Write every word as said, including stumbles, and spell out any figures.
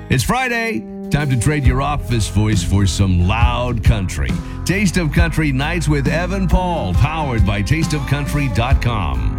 It's Friday. Time to trade your office voice for some loud country. Taste of Country Nights with Evan Paul, powered by taste of country dot com.